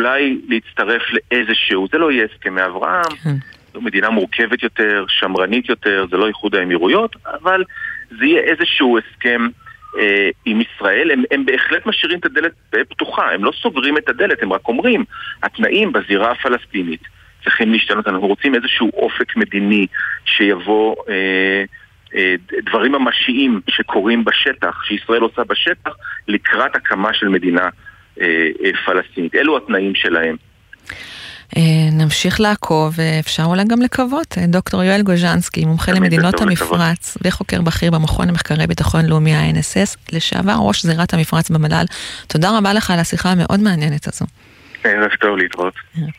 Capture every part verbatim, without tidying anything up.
אולי להצטרף לאיזשהו, זה לא יהיה הסכמי אברהם, זו מדינה מורכבת יותר, שמרנית יותר, זה לא איחוד האמירויות, אבל זה יהיה איזשהו הסכם אה, עם ישראל. הם, הם בהחלט משאירים את הדלת פתוחה, הם לא סוגרים את הדלת, הם רק אומרים, התנאים בזירה הפלסטינית צריכים להשתנות, אנחנו רוצים איזשהו אופק מדיני שיבוא אה, אה, דברים ממשיים שקורים בשטח, שישראל עושה בשטח, לקראת הקמה של מדינה אה, אה, פלסטינית. אלו התנאים שלהם. נמשיך לעקוב, ואפשר אולי גם לקוות. דוקטור יואל גוז'נסקי, מומחה למדינות המפרץ וחוקר בכיר במכון למחקרי ביטחון לאומי ה-אן אס אס, לשעבר ראש זירת המפרץ במל"ל. תודה רבה לך על השיחה המאוד מעניינת הזו. ערב טוב, להתראות.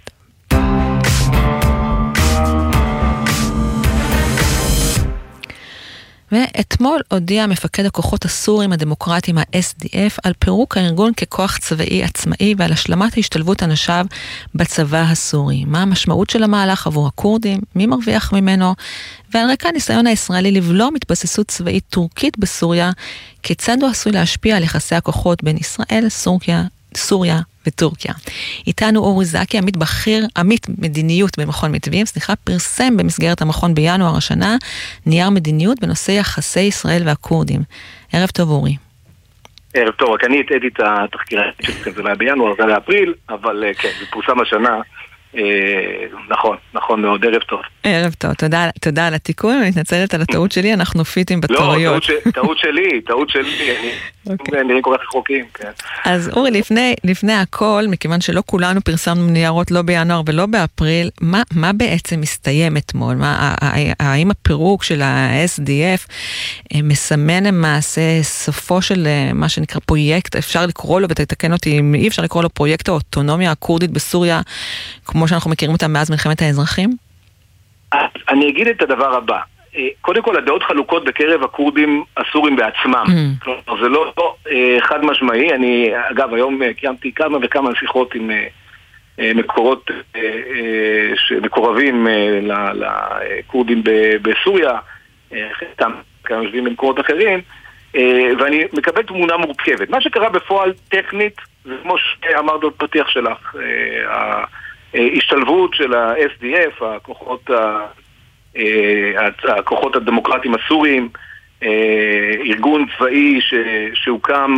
ואתמול הודיע מפקד הכוחות הסורים הדמוקרטיים ה-אס די אף על פירוק הארגון ככוח צבאי עצמאי ועל השלמת ההשתלבות אנשיו בצבא הסורי. מה המשמעות של המהלך עבור הקורדים? מי מרוויח ממנו? ועל רקע הניסיון הישראלי לבלום התבססות צבאית טורקית בסוריה, כיצד הוא עשוי להשפיע על יחסי הכוחות בין ישראל, סוריה, סוריה וטורקיה. איתנו אורי זקי, עמית בכיר, עמית מדיניות במכון מתווים, סליחה, פרסם במסגרת המכון בינואר השנה נייר מדיניות בנושא יחסי ישראל והקורדים. ערב טוב אורי. ערב טוב, רק אני התעד את התחקיר שלכם, זה היה בינואר, זה היה באפריל, אבל כן, זה פורסם השנה. נכון, נכון מאוד, ערב טוב. ערב טוב, תודה על התיקון, אני מתנצלת על הטעות שלי, אנחנו פיטים בטעויות. לא, טעות שלי, טעות שלי, נראים כל כך רחוקים. אז אורי, לפני הכל, מכיוון שלא כולנו פרסמנו ניירות לא בינואר ולא באפריל, מה בעצם מסתיים אתמול? האם הפירוק של ה-אס די אף מסמן למעשה סופו של מה שנקרא פרויקט, אפשר לקרוא לו, ותתקן אותי אם אי אפשר לקרוא לו פרויקט האוטונומיה הקורדית בסוריה, כמו שאנחנו מכירים אותם מאז מלחמת האזרחים? אני אגיד את הדבר הבא. קודם כל, הדעות חלוקות בקרב הקורדים הסורים בעצמם. Mm. זה לא חד משמעי. אני, אגב, היום קיימתי כמה וכמה שיחות עם מקורות שמקורבים לקורדים בסוריה, חלקם כמה יושבים במקורות אחרים, ואני מקבל תמונה מורכבת. מה שקרה בפועל טכנית, זה כמו שאמרת בפתיח שלך, ההשתלבות של ה-אס די אף, הכוחות, הכוחות הדמוקרטיים הסוריים, ארגון צבאי שהוקם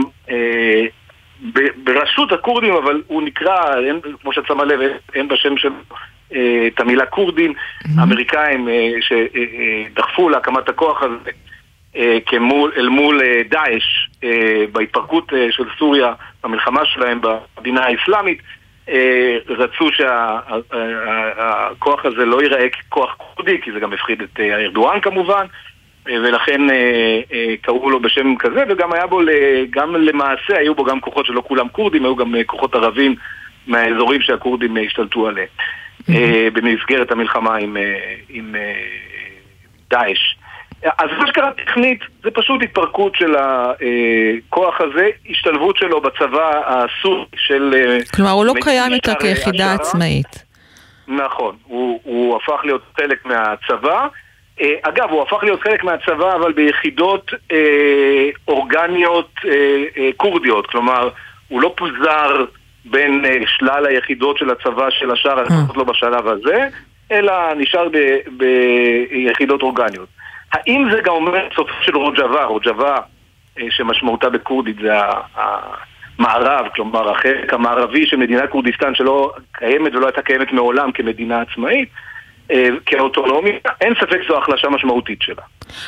ברשות הקורדים, אבל הוא נקרא, כמו שאת שמה לב, אין בשם של את המילה קורדים, האמריקאים שדחפו להקמת הכוח הזה אל מול דאעש בהתפרקות של סוריה, במלחמה שלהם במדינה האסלאמית, רצו שהכוח הזה לא ייראה ככוח קורדי, כי זה גם הפחיד את ארדואן כמובן, ולכן קראו לו בשם כזה, וגם היה בו, גם למעשה היו בו גם כוחות שלא כולם קורדים, היו גם כוחות ערבים מהאזורים שהקורדים השתלטו עליהם במסגרת המלחמה עם, עם דאעש. אז מה שקרה טכנית זה פשוט התפרקות של הכוח הזה, השתלבות שלו בצבא הסורי של... כלומר, הוא לא קיים יותר כיחידה עצמאית. נכון, הוא, הוא הפך להיות חלק מהצבא. אגב, הוא הפך להיות חלק מהצבא, אבל ביחידות אה, אורגניות אה, אה, קורדיות. כלומר, הוא לא פוזר בין אה, שלל היחידות של הצבא של השאר, mm. לא בשלב הזה, אלא נשאר ב, ביחידות אורגניות. האם זה גם אומר סוף של רוג'בה, רוג'בה שמשמעותה בקורדית זה המערב, כלומר החלק המערבי של מדינת קורדיסטן שלא קיימת ולא הייתה קיימת מעולם כמדינה עצמאית, כאוטונומיה, אין ספק זו החלשה משמעותית שלה.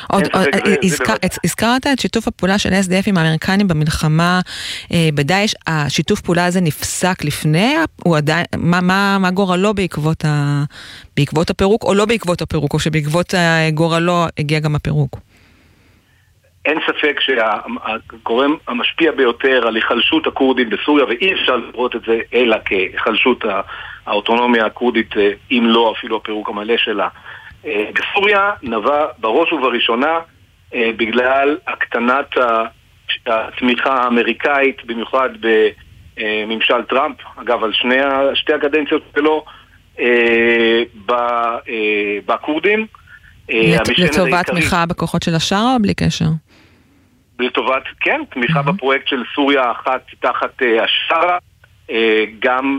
הזכרת את שיתוף הפעולה של אס די אף עם האמריקנים במלחמה בדאעש, השיתוף פעולה הזה נפסק לפני, מה גורלו בעקבות הפירוק, או לא בעקבות הפירוק, או שבעקבות גורלו הגיע גם הפירוק? אין ספק שהגורם המשפיע ביותר על החלשות הקורדית בסוריה, ואי אפשר לראות את זה אלא כחלשות האוטונומיה הקורדית, אם לא אפילו הפירוק המלא שלה בסוריה, נבע בראש ובראשונה בגלל הקטנת התמיכה האמריקאית, במיוחד בממשל טראמפ, אגב על שני, שתי הקדנציות שלו בקורדים. לטובת תמיכה בכוחות של השארה או בלי קשר? לטובת, כן, תמיכה בפרויקט של סוריה אחת תחת השארה, גם